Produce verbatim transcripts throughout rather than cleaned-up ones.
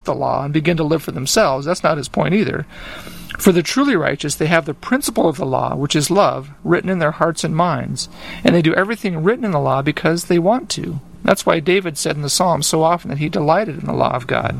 the law and begin to live for themselves. That's not his point either. For the truly righteous, they have the principle of the law, which is love, written in their hearts and minds, and they do everything written in the law because they want to. That's why David said in the Psalms so often that he delighted in the law of God.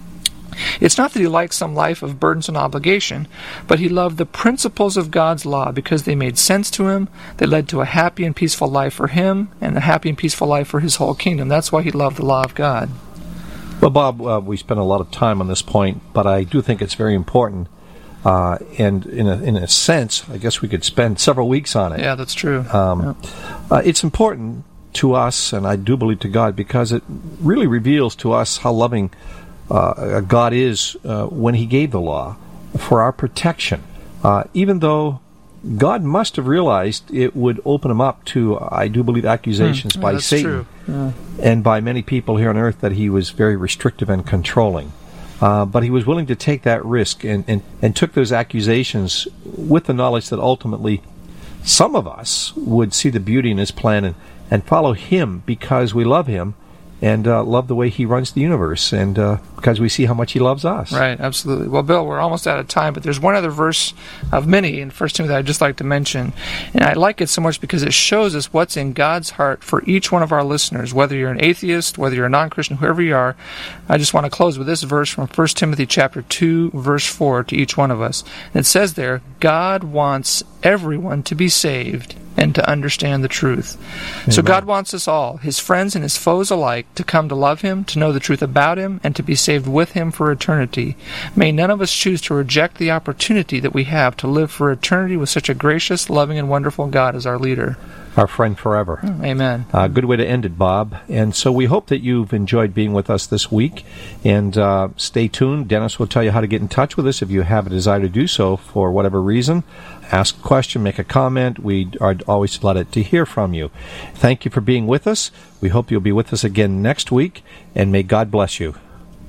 It's not that he liked some life of burdens and obligation, but he loved the principles of God's law because they made sense to him, they led to a happy and peaceful life for him, and a happy and peaceful life for his whole kingdom. That's why he loved the law of God. Well, Bob, uh, we spent a lot of time on this point, but I do think it's very important. Uh, and in a, in a sense, I guess we could spend several weeks on it. Yeah, that's true. Um, yeah. uh, it's important to us, and I do believe to God, because it really reveals to us how loving uh, God is uh, when he gave the law for our protection. Uh, even though God must have realized it would open him up to, I do believe, accusations mm, yeah, by that's Satan true. Yeah. and by many people here on earth that he was very restrictive and controlling. Uh, but he was willing to take that risk and, and, and took those accusations with the knowledge that ultimately some of us would see the beauty in his plan and, and follow him because we love him and uh, love the way he runs the universe, and uh, because we see how much he loves us. Right, absolutely. Well, Bill, we're almost out of time, but there's one other verse of many in First Timothy that I'd just like to mention. And I like it so much because it shows us what's in God's heart for each one of our listeners, whether you're an atheist, whether you're a non-Christian, whoever you are. I just want to close with this verse from First Timothy chapter two, verse four, to each one of us. And it says there, God wants everyone to be saved and to understand the truth. Amen. So God wants us all, his friends and his foes alike, to come to love him, to know the truth about him, and to be saved with him for eternity. May none of us choose to reject the opportunity that we have to live for eternity with such a gracious, loving, and wonderful God as our leader. Our friend forever. Amen. Uh, good way to end it, Bob. And so we hope that you've enjoyed being with us this week. And uh, stay tuned. Dennis will tell you how to get in touch with us if you have a desire to do so for whatever reason. Ask a question, make a comment. We are always delighted to hear from you. Thank you for being with us. We hope you'll be with us again next week. And may God bless you.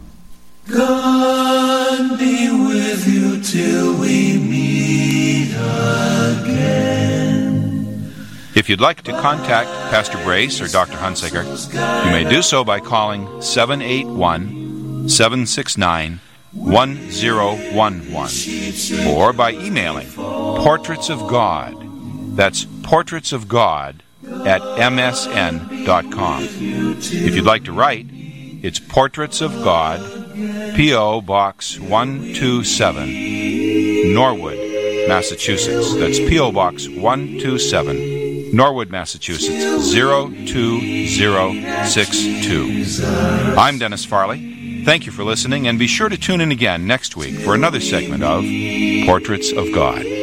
God be with you till we meet again. If you'd like to contact Pastor Brace or Doctor Hunsaker, you may do so by calling seven eight one, seven six nine, one zero one one or by emailing Portraits of God. That's Portraits of God at m s n dot com. If you'd like to write, it's Portraits of God, P O. Box one two seven, Norwood, Massachusetts. That's P O. Box one two seven, Norwood, Massachusetts, zero two zero six two. I'm Dennis Farley. Thank you for listening, and be sure to tune in again next week for another segment of Portraits of God.